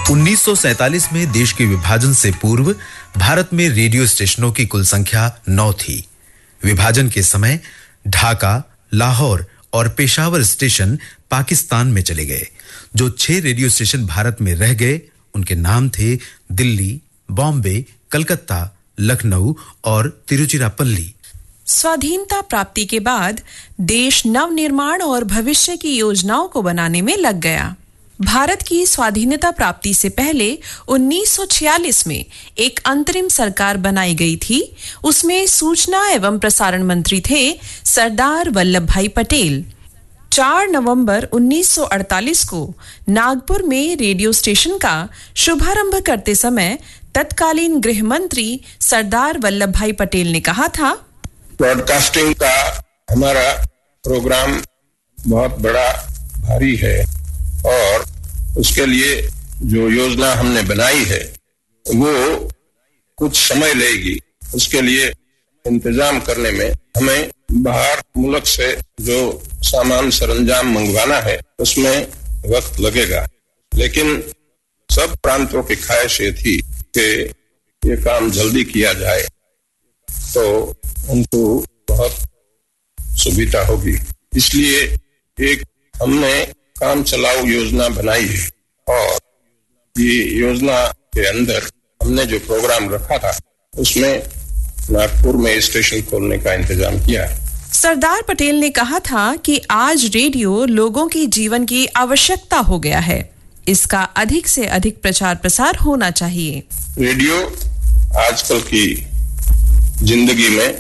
1947 में देश के विभाजन से पूर्व भारत में रेडियो स्टेशनों की कुल संख्या 9 थी। विभाजन के समय ढाका, लाहौर और पेशावर स्टेशन पाकिस्तान में चले गए। जो 6 रेडियो स्टेशन भारत में रह गए उनके नाम थे दिल्ली, बॉम्बे, कलकत्ता, लखनऊ और तिरुचिरापल्ली। स्वाधीनता प्राप्ति के बाद देश नवनिर्माण और भविष्य की योजनाओं को बनाने में लग गया। भारत की स्वाधीनता प्राप्ति से पहले 1946 में एक अंतरिम सरकार बनाई गई थी। उसमें सूचना एवं प्रसारण मंत्री थे सरदार वल्लभ भाई पटेल। 4 नवंबर 1948 को नागपुर में रेडियो स्टेशन का शुभारंभ करते समय तत्कालीन गृह मंत्री सरदार वल्लभ भाई पटेल ने कहा था, ब्रॉडकास्टिंग का हमारा प्रोग्राम बहुत बड़ा भारी है और उसके लिए जो योजना हमने बनाई है वो कुछ समय लेगी। उसके लिए इंतजाम करने में हमें बाहर मुल्क से जो सामान सरंजाम मंगवाना है उसमें वक्त लगेगा, लेकिन सब प्रांतों की ख्वाहिश ये थी कि ये काम जल्दी किया जाए तो उनको बहुत सुविधा होगी। इसलिए एक हमने काम चलाऊ योजना बनाई है और ये योजना के अंदर हमने जो प्रोग्राम रखा था उसमें नागपुर में स्टेशन खोलने का इंतजाम किया। सरदार पटेल ने कहा था कि आज रेडियो लोगों की जीवन की आवश्यकता हो गया है। इसका अधिक से अधिक प्रचार प्रसार होना चाहिए। रेडियो आजकल की जिंदगी में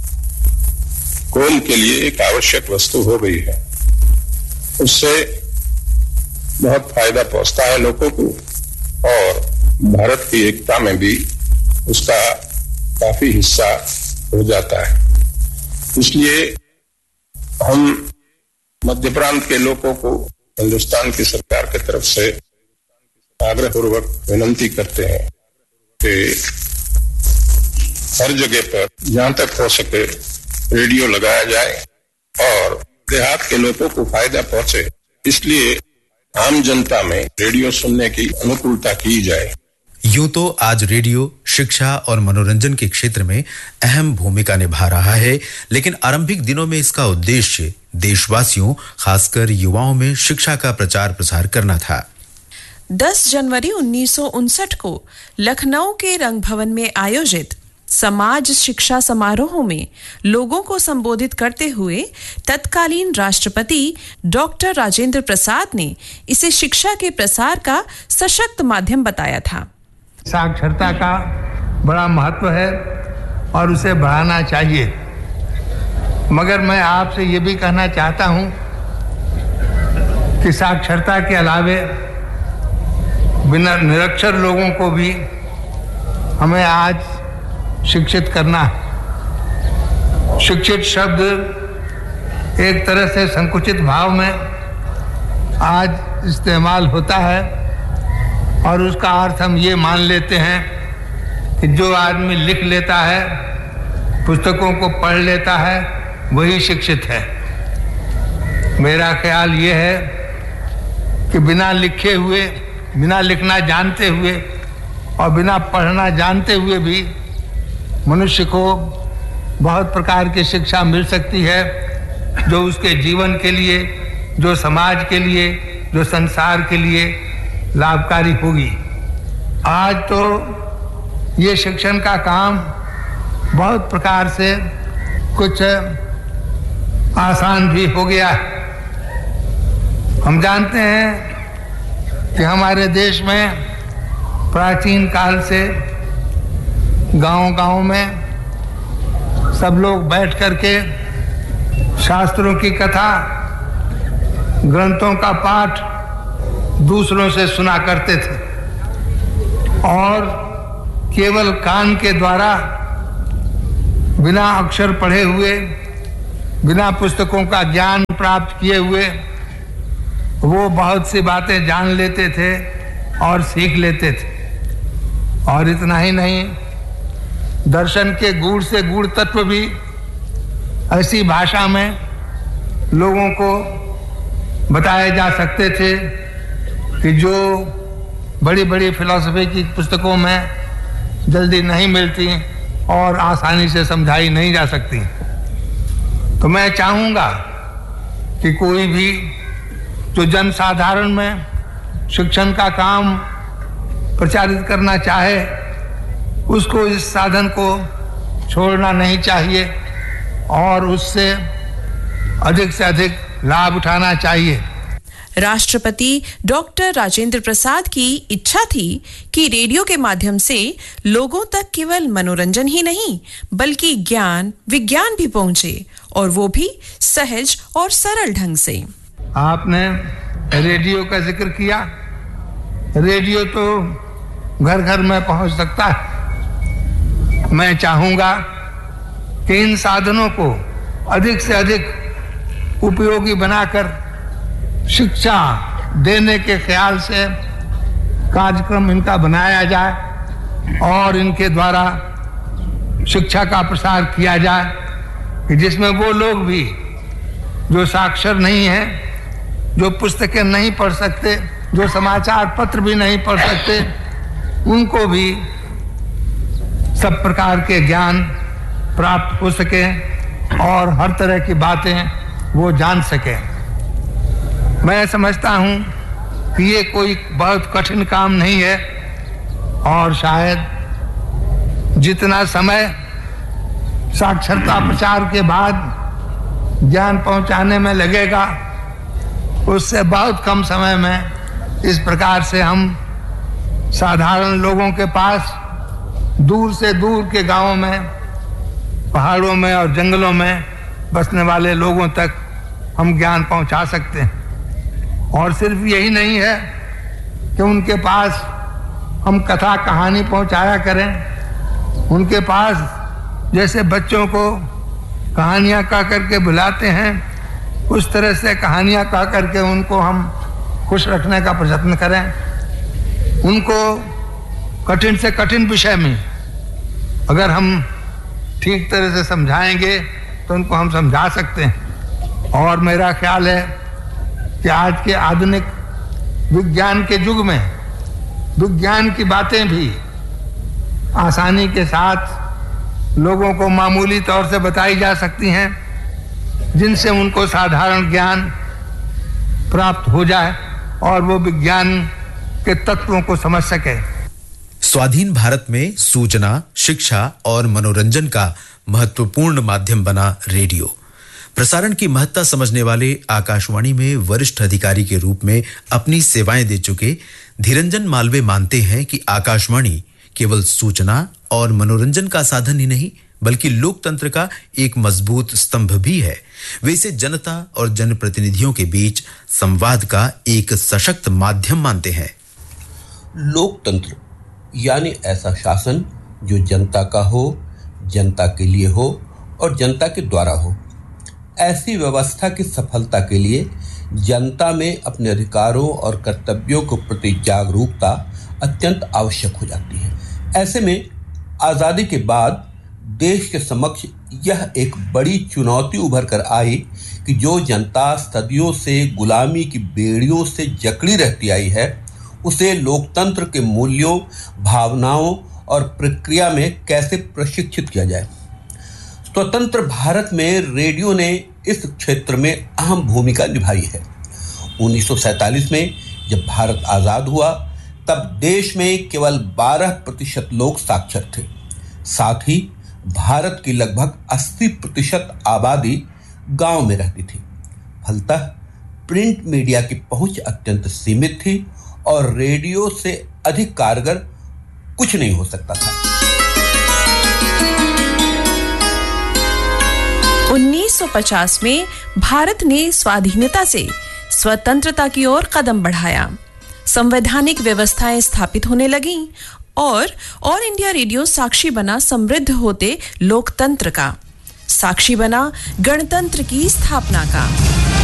कौम के लिए एक आवश्यक वस्तु हो गई है। उससे बहुत फायदा पहुंचता है लोगों को और भारत की एकता में भी उसका काफी हिस्सा हो जाता है। इसलिए हम मध्य प्रांत के लोगों को हिंदुस्तान की सरकार की तरफ से आग्रहपूर्वक विनती करते हैं कि हर जगह पर जहां तक हो सके रेडियो लगाया जाए और देहात के लोगों को फायदा पहुंचे। इसलिए आम जनता में रेडियो सुनने की अनुकूलता की जाए। यूं तो आज रेडियो शिक्षा और मनोरंजन के क्षेत्र में अहम भूमिका निभा रहा है, लेकिन आरंभिक दिनों में इसका उद्देश्य देशवासियों, खासकर युवाओं में शिक्षा का प्रचार प्रसार करना था। 10 जनवरी 1959 को लखनऊ के रंग भवन में आयोजित समाज शिक्षा समारोह में लोगों को संबोधित करते हुए तत्कालीन राष्ट्रपति डॉक्टर राजेंद्र प्रसाद ने इसे शिक्षा के प्रसार का सशक्त माध्यम बताया था। साक्षरता का बड़ा महत्व है और उसे बढ़ाना चाहिए, मगर मैं आपसे ये भी कहना चाहता हूँ कि साक्षरता के अलावे बिना निरक्षर लोगों को भी हमें आज शिक्षित करना है। शिक्षित शब्द एक तरह से संकुचित भाव में आज इस्तेमाल होता है और उसका अर्थ हम ये मान लेते हैं कि जो आदमी लिख लेता है, पुस्तकों को पढ़ लेता है, वही शिक्षित है। मेरा ख्याल ये है कि बिना लिखे हुए, बिना लिखना जानते हुए और बिना पढ़ना जानते हुए भी मनुष्य को बहुत प्रकार की शिक्षा मिल सकती है, जो उसके जीवन के लिए, जो समाज के लिए, जो संसार के लिए लाभकारी होगी। आज तो ये शिक्षण का काम बहुत प्रकार से कुछ आसान भी हो गया है। हम जानते हैं कि हमारे देश में प्राचीन काल से गांव-गांव में सब लोग बैठ करके शास्त्रों की कथा, ग्रंथों का पाठ दूसरों से सुना करते थे और केवल कान के द्वारा, बिना अक्षर पढ़े हुए, बिना पुस्तकों का ज्ञान प्राप्त किए हुए वो बहुत सी बातें जान लेते थे और सीख लेते थे। और इतना ही नहीं, दर्शन के गूढ़ से गूढ़ तत्व भी ऐसी भाषा में लोगों को बताए जा सकते थे कि जो बड़ी बड़ी फिलॉसफी की पुस्तकों में जल्दी नहीं मिलती और आसानी से समझाई नहीं जा सकती। तो मैं चाहूँगा कि कोई भी जो जनसाधारण में शिक्षण का काम प्रचारित करना चाहे, उसको इस साधन को छोड़ना नहीं चाहिए और उससे अधिक से अधिक लाभ उठाना चाहिए। राष्ट्रपति डॉक्टर राजेंद्र प्रसाद की इच्छा थी कि रेडियो के माध्यम से लोगों तक केवल मनोरंजन ही नहीं बल्कि ज्ञान विज्ञान भी पहुंचे, और वो भी सहज और सरल ढंग से। आपने रेडियो का जिक्र किया। रेडियो तो घर घर में पहुंच सकता है। मैं चाहूंगा कि इन साधनों को अधिक से अधिक उपयोगी बनाकर शिक्षा देने के ख्याल से कार्यक्रम इनका बनाया जाए और इनके द्वारा शिक्षा का प्रसार किया जाए कि जिसमें वो लोग भी जो साक्षर नहीं हैं, जो पुस्तकें नहीं पढ़ सकते, जो समाचार पत्र भी नहीं पढ़ सकते, उनको भी सब प्रकार के ज्ञान प्राप्त हो सके और हर तरह की बातें वो जान सके। मैं समझता हूँ कि ये कोई बहुत कठिन काम नहीं है और शायद जितना समय साक्षरता प्रचार के बाद ज्ञान पहुँचाने में लगेगा, उससे बहुत कम समय में इस प्रकार से हम साधारण लोगों के पास दूर से दूर के गांवों में, पहाड़ों में और जंगलों में बसने वाले लोगों तक हम ज्ञान पहुंचा सकते हैं। और सिर्फ यही नहीं है कि उनके पास हम कथा कहानी पहुंचाया करें, उनके पास जैसे बच्चों को कहानियां कह करके बुलाते हैं, उस तरह से कहानियां कह करके उनको हम खुश रखने का प्रयत्न करें। उनको कठिन से कठिन विषय में अगर हम ठीक तरह से समझाएंगे तो उनको हम समझा सकते हैं। और मेरा ख्याल है कि आज के आधुनिक विज्ञान के युग में विज्ञान की बातें भी आसानी के साथ लोगों को मामूली तौर से बताई जा सकती हैं, जिनसे उनको साधारण ज्ञान प्राप्त हो जाए और वो विज्ञान के तत्वों को समझ सके। स्वाधीन भारत में सूचना, शिक्षा और मनोरंजन का महत्वपूर्ण माध्यम बना रेडियो। प्रसारण की महत्ता समझने वाले आकाशवाणी में वरिष्ठ अधिकारी के रूप में अपनी सेवाएं दे चुके धीरंजन मालवीय मानते हैं कि आकाशवाणी केवल सूचना और मनोरंजन का साधन ही नहीं बल्कि लोकतंत्र का एक मजबूत स्तंभ भी है। वे इसे जनता और जनप्रतिनिधियों के बीच संवाद का एक सशक्त माध्यम मानते हैं। लोकतंत्र यानी ऐसा शासन जो जनता का हो, जनता के लिए हो और जनता के द्वारा हो। ऐसी व्यवस्था की सफलता के लिए जनता में अपने अधिकारों और कर्तव्यों के प्रति जागरूकता अत्यंत आवश्यक हो जाती है। ऐसे में आज़ादी के बाद देश के समक्ष यह एक बड़ी चुनौती उभर कर आई कि जो जनता सदियों से गुलामी की बेड़ियों से जकड़ी रहती आई है, उसे लोकतंत्र के मूल्यों, भावनाओं और प्रक्रिया में कैसे प्रशिक्षित किया जाए। स्वतंत्र भारत में रेडियो ने इस क्षेत्र में अहम भूमिका निभाई है। 1947 में जब भारत आज़ाद हुआ तब देश में केवल 12% लोग साक्षर थे। साथ ही भारत की लगभग 80% आबादी गांव में रहती थी। फलतः प्रिंट मीडिया की पहुंच अत्यंत सीमित थी और रेडियो से अधिक कारगर कुछ नहीं हो सकता था। 1950 में भारत ने स्वाधीनता से स्वतंत्रता की ओर कदम बढ़ाया। संवैधानिक व्यवस्थाएं स्थापित होने लगीं और ऑल इंडिया रेडियो साक्षी बना समृद्ध होते लोकतंत्र का, साक्षी बना गणतंत्र की स्थापना का।